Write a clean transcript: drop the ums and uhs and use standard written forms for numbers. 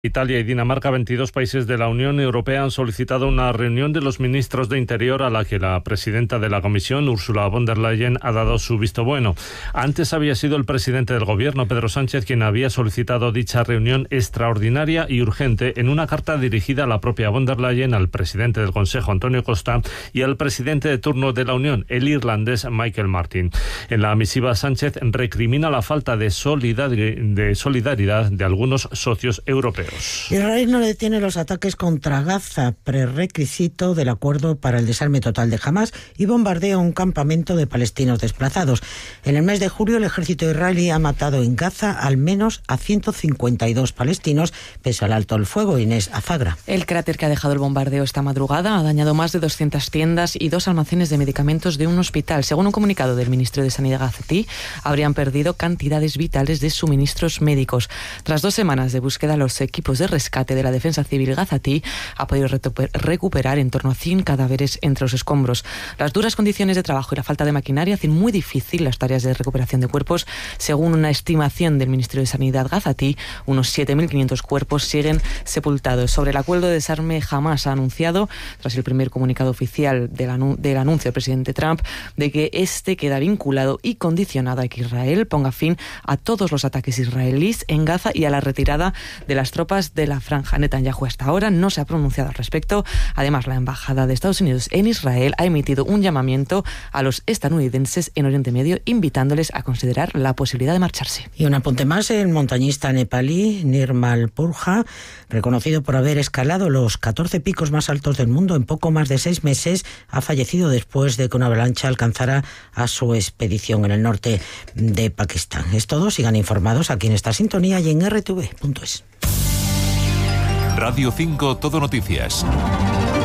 Italia y Dinamarca, 22 países de la Unión Europea, han solicitado una reunión de los ministros de Interior a la que la presidenta de la Comisión, Ursula von der Leyen, ha dado su visto bueno. Antes había sido el presidente del Gobierno, Pedro Sánchez, quien había solicitado dicha reunión extraordinaria y urgente en una carta dirigida a la propia von der Leyen, al presidente del Consejo, Antonio Costa, y al presidente de turno de la Unión, el irlandés Michael Martin. En la misiva, Sánchez recrimina la falta de solidaridad de algunos socios europeos. Israel no detiene los ataques contra Gaza, prerequisito del acuerdo para el desarme total de Hamás, y bombardea un campamento de palestinos desplazados. En el mes de julio, el ejército israelí ha matado en Gaza al menos a 152 palestinos, pese al alto el fuego. Inés Azagra. El cráter que ha dejado el bombardeo esta madrugada ha dañado más de 200 tiendas y 2 almacenes de medicamentos de un hospital. Según un comunicado del Ministerio de Sanidad gazatí, habrían perdido cantidades vitales de suministros médicos. Tras 2 semanas de búsqueda, los equipos de rescate de la Defensa Civil gazatí ha podido recuperar en torno a 100 cadáveres entre los escombros. Las duras condiciones de trabajo y la falta de maquinaria hacen muy difícil las tareas de recuperación de cuerpos. Según una estimación del Ministerio de Sanidad gazatí, unos 7.500 cuerpos siguen sepultados. Sobre el acuerdo de desarme, Hamás ha anunciado, tras el primer comunicado oficial del anuncio del presidente Trump, de que este queda vinculado y condicionado a que Israel ponga fin a todos los ataques israelíes en Gaza y a la retirada de las tropas de la franja. Netanyahu hasta ahora no se ha pronunciado al respecto. Además, la Embajada de Estados Unidos en Israel ha emitido un llamamiento a los estadounidenses en Oriente Medio, invitándoles a considerar la posibilidad de marcharse. Y un apunte más: el montañista nepalí Nirmal Purja, reconocido por haber escalado los 14 picos más altos del mundo en poco más de 6 meses, ha fallecido después de que una avalancha alcanzara a su expedición en el norte de Pakistán. Es todo. Sigan informados aquí en esta sintonía y en rtv.es. Radio 5 Todo Noticias.